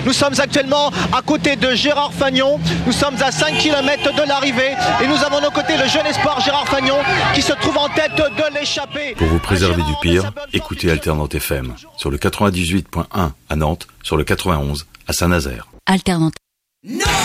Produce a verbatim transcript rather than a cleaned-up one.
Nous sommes actuellement à côté de Gérard Fagnon. Nous sommes à cinq kilomètres de l'arrivée et nous avons à nos côtés le jeune espoir Gérard Fagnon qui se trouve en tête de l'échappée. Pour vous préserver du pire, écoutez Alternante F M sur le quatre-vingt-dix-huit point un à Nantes, sur le quatre-vingt-onze à Saint-Nazaire. Alternante.